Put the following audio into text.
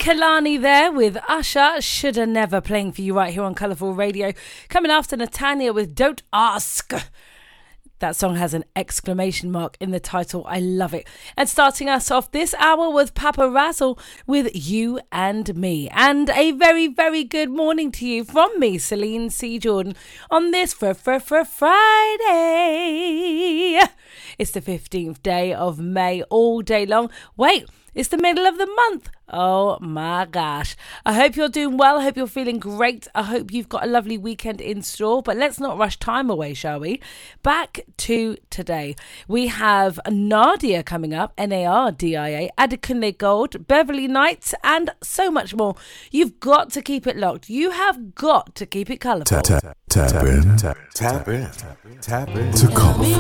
Kehlani there with Usher, Shoulda Never, playing for you right here on Colourful Radio. Coming after Natania with Don't Ask. That song has an exclamation mark in the title. I love it. And starting us off this hour with Paparazzo with You and Me. And a very, very good morning to you from me, Celine C. Jordan, on this Friday. It's the 15th day of May, all day long. Wait, it's the middle of the month. Oh my gosh. I hope you're doing well. I hope you're feeling great. I hope you've got a lovely weekend in store. But let's not rush time away, shall we? Back to today. We have Nadia coming up, Nadia, Adekunle Gold, Beverly Knights, and so much more. You've got to keep it locked. You have got to keep it colourful. Tap in to Colourful.